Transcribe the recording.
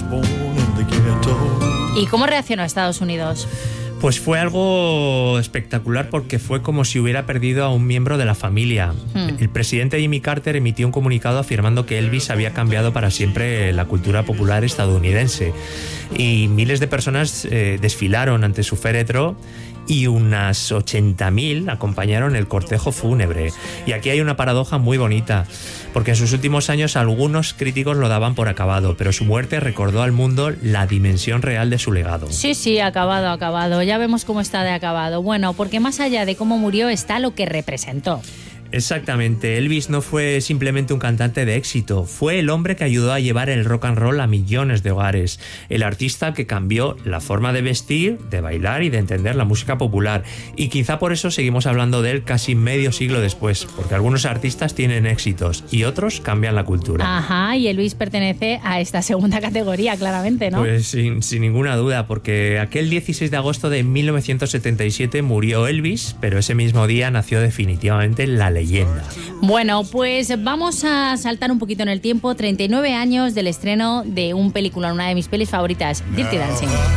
¿Y cómo reaccionó Estados Unidos? Pues fue algo espectacular porque fue como si hubiera perdido a un miembro de la familia. El presidente Jimmy Carter emitió un comunicado afirmando que Elvis había cambiado para siempre la cultura popular estadounidense. Y miles de personas desfilaron ante su féretro y unas 80.000 acompañaron el cortejo fúnebre. Y aquí hay una paradoja muy bonita, porque en sus últimos años algunos críticos lo daban por acabado, pero su muerte recordó al mundo la dimensión real de su legado. Sí, acabado. Ya vemos cómo está de acabado. Bueno, porque más allá de cómo murió está lo que representó. Exactamente, Elvis no fue simplemente un cantante de éxito, fue el hombre que ayudó a llevar el rock and roll a millones de hogares, el artista que cambió la forma de vestir, de bailar y de entender la música popular. Y quizá por eso seguimos hablando de él casi medio siglo después, porque algunos artistas tienen éxitos y otros cambian la cultura. Ajá, y Elvis pertenece a esta segunda categoría, claramente, ¿no? Pues sin ninguna duda, porque aquel 16 de agosto de 1977 murió Elvis, pero ese mismo día nació definitivamente la leyenda. Bueno, pues vamos a saltar un poquito en el tiempo. 39 años del estreno de un película, una de mis pelis favoritas, Dirty Dancing.